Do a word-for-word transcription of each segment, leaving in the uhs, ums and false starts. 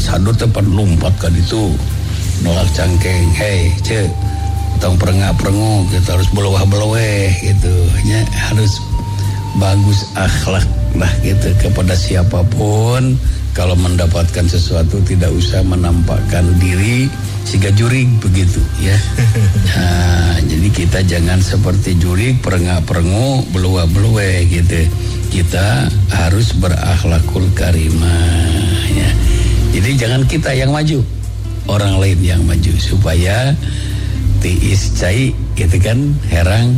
sadut tepat lompat kan itu nolak cangkeng, hei ce tong perengah-perengu kita harus belewah-beleweh gitu ya, harus bagus akhlak lah gitu kepada siapapun. Kalau mendapatkan sesuatu tidak usah menampakkan diri siga jurig begitu ya. Nah, jadi kita jangan seperti jurig perengah-perengu belewah-beleweh gitu. Kita harus berakhlakul karimah ya. Jadi jangan kita yang maju, orang lain yang maju supaya tiis cai gitu kan herang.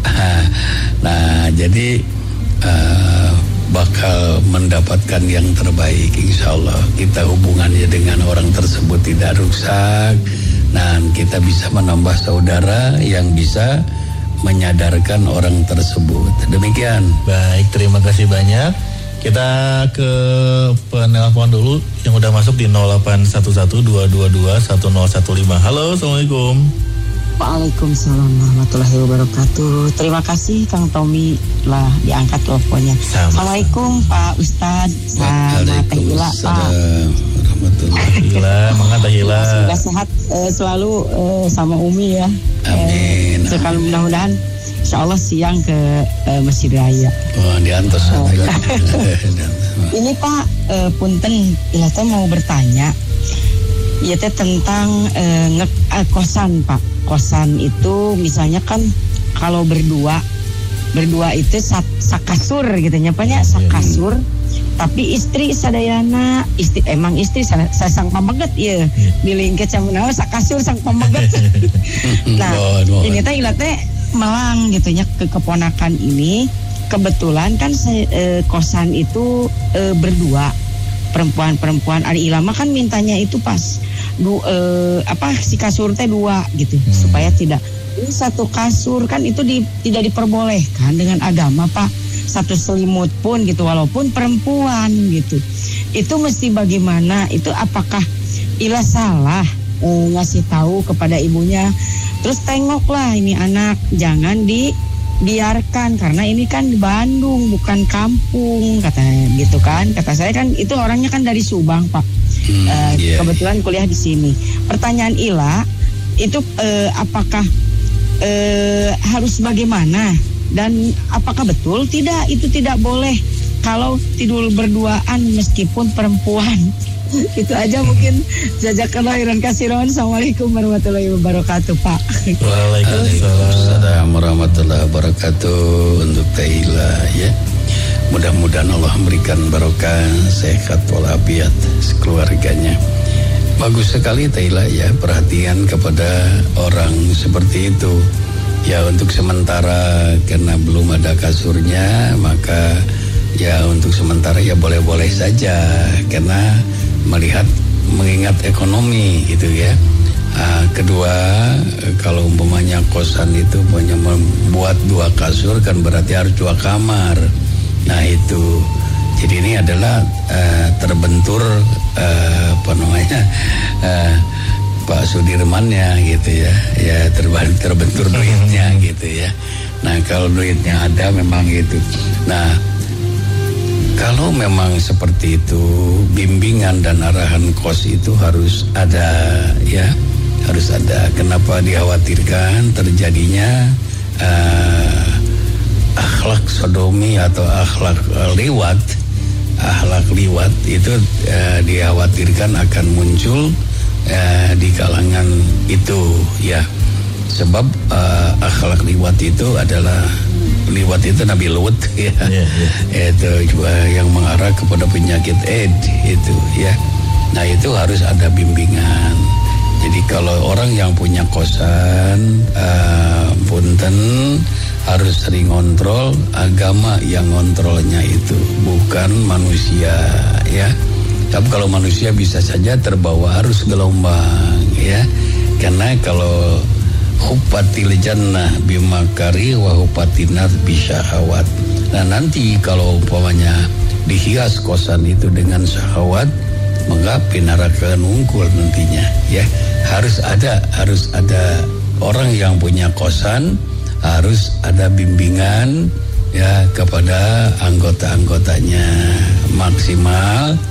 Nah, jadi uh, bakal mendapatkan yang terbaik insyaallah. Kita hubungannya dengan orang tersebut tidak rusak dan kita bisa menambah saudara yang bisa menyadarkan orang tersebut. Demikian. Baik, terima kasih banyak. Kita ke penelpon dulu yang udah masuk di nol delapan satu satu dua dua dua satu nol satu lima. Halo, Assalamualaikum. Waalaikumsalam warahmatullahi wabarakatuh. Terima kasih Kang Tommy lah diangkat teleponnya. Assalamualaikum Pak Ustadz. Sama Teh Ila Pak. Warahmatullahi wabarakatuh. Teh Ila. Semoga sehat eh, selalu eh, sama Umi ya. Amin. Eh, Sekali mudah-mudahan insya Allah siang ke eh, Masjid Raya. Oh, diantos. Oh. Ini Pak eh, punten Ila teh mau bertanya. Ya teh tentang eh, nge eh, kosan Pak. Kosan itu misalnya kan kalau berdua berdua itu sak, sakasur gitu nyapanya sakasur, tapi istri sadayana istri emang istri saya sang pameget ya dilingkit sama sakasur sang pameget. Nah ini teh ilat teh melang gitu nya ke keponakan ini kebetulan kan saya, eh, kosan itu eh, berdua perempuan-perempuan Ari Ilama kan mintanya itu pas du, eh, apa si kasur teh dua gitu hmm. supaya tidak ini satu kasur kan itu di, tidak diperbolehkan dengan agama Pak, satu selimut pun gitu walaupun perempuan gitu. Itu mesti bagaimana, itu apakah Ila salah eh, ngasih tahu kepada ibunya, terus tengoklah ini anak jangan dibiarkan karena ini kan di Bandung bukan kampung katanya gitu kan. Kata saya kan itu orangnya kan dari Subang Pak. Hmm, uh, yeah. Kebetulan kuliah di sini. Pertanyaan Ila itu uh, apakah uh, harus bagaimana dan apakah betul tidak itu tidak boleh kalau tidur berduaan meskipun perempuan? Itu aja mungkin. Jazakallahu khairan katsiran. Assalamualaikum warahmatullahi wabarakatuh Pak. Waalaikumsalam warahmatullahi wabarakatuh untuk Taila ya. Mudah-mudahan Allah memberikan barokah, sehat walafiat keluarganya. Bagus sekali Taila ya, perhatian kepada orang seperti itu. Ya untuk sementara karena belum ada kasurnya, maka ya untuk sementara ya boleh-boleh saja karena melihat mengingat ekonomi gitu ya. Uh, kedua, kalau umpamanya kosan itu punya membuat dua kasur kan berarti harus dua kamar. Nah itu, jadi ini adalah uh, terbentur uh, apa namanya uh, Pak Sudirmannya gitu ya, ya terbalik terbentur duitnya gitu ya. Nah kalau duitnya ada memang gitu. Nah kalau memang seperti itu bimbingan dan arahan kos itu harus ada ya, harus ada. Kenapa dikhawatirkan terjadinya uh, akhlak sodomi atau akhlak uh, liwat, akhlak liwat itu uh, dikhawatirkan akan muncul uh, di kalangan itu ya. Sebab uh, akhlak liwat itu adalah liwat itu Nabi Lut ya, yeah, yeah. Itu juga yang mengarah kepada penyakit AIDS itu ya. Nah itu harus ada bimbingan. Jadi kalau orang yang punya kosan uh, punten harus sering ngontrol, agama yang ngontrolnya itu bukan manusia ya. Tapi kalau manusia bisa saja terbawa arus gelombang ya. Karena kalau huppatil jannah bimakari wa huppatinat bisyahawat. Nah nanti kalau umpamanya dihias kosan itu dengan syahwat, maka neraka nungkul nantinya ya. Harus ada harus ada orang yang punya kosan, harus ada bimbingan ya kepada anggota-anggotanya maksimal.